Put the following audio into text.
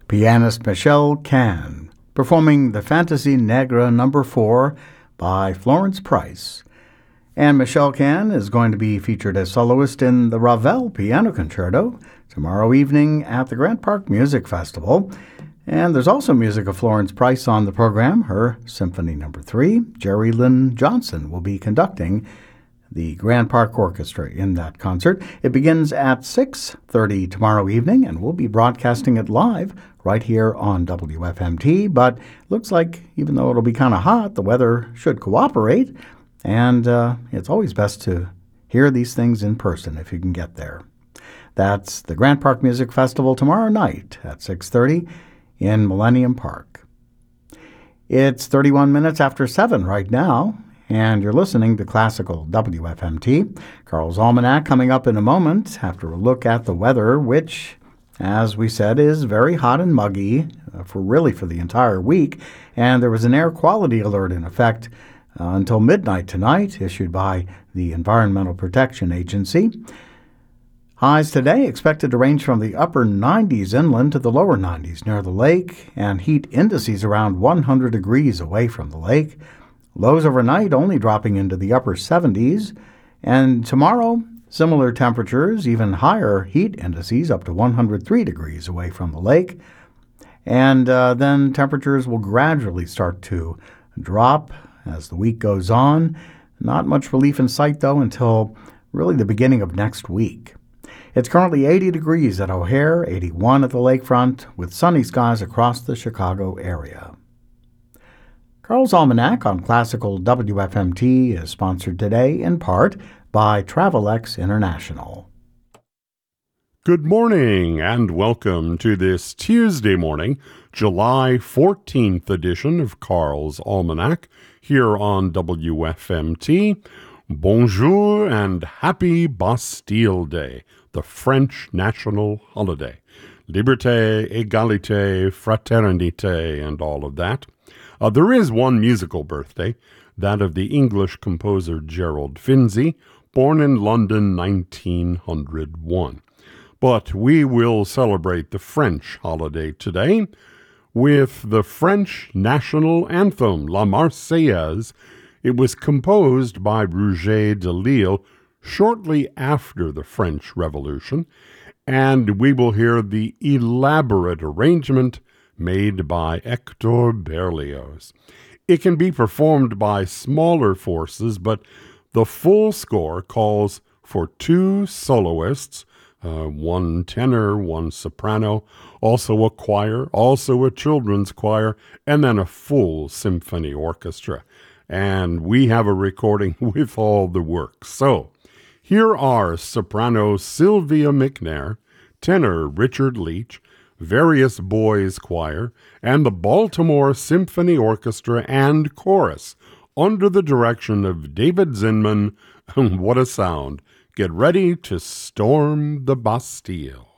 pianist Michelle Kahn, performing the Fantasy Negra No. 4 by Florence Price. And Michelle Kahn is going to be featured as soloist in the Ravel Piano Concerto tomorrow evening at the Grant Park Music Festival. And there's also music of Florence Price on the program, her Symphony No. 3. Jerry Lynn Johnson will be conducting the Grant Park Orchestra in that concert. It begins at 6:30 tomorrow evening, and we'll be broadcasting it live right here on WFMT. But looks like, even though it'll be kind of hot, the weather should cooperate, and it's always best to hear these things in person if you can get there. That's the Grant Park Music Festival tomorrow night at 6:30 in Millennium Park. It's 31 minutes after 7 right now, and you're listening to Classical WFMT. Carl's Almanac coming up in a moment after a look at the weather, which, as we said, is very hot and muggy for the entire week. And there was an air quality alert in effect until midnight tonight, issued by the Environmental Protection Agency. Highs today expected to range from the upper 90s inland to the lower 90s near the lake, and heat indices around 100 degrees away from the lake. Lows overnight only dropping into the upper 70s. And tomorrow, similar temperatures, even higher heat indices up to 103 degrees away from the lake. And then temperatures will gradually start to drop as the week goes on. Not much relief in sight, though, until really the beginning of next week. It's currently 80 degrees at O'Hare, 81 at the lakefront, with sunny skies across the Chicago area. Carl's Almanac on Classical WFMT is sponsored today in part by Travelex International. Good morning and welcome to this Tuesday morning, July 14th edition of Carl's Almanac here on WFMT. Bonjour and happy Bastille Day, the French national holiday. Liberté, égalité, fraternité, and all of that. There is one musical birthday, that of the English composer Gerald Finzi, born in London 1901. But we will celebrate the French holiday today with the French national anthem, La Marseillaise. It was composed by Rouget de Lisle shortly after the French Revolution, and we will hear the elaborate arrangement made by Hector Berlioz. It can be performed by smaller forces, but the full score calls for two soloists, one tenor, one soprano, also a choir, also a children's choir, and then a full symphony orchestra. And we have a recording with all the works. So, here are soprano Sylvia McNair, tenor Richard Leach, various boys' choir, and the Baltimore Symphony Orchestra and chorus under the direction of David Zinman. What a sound. Get ready to storm the Bastille.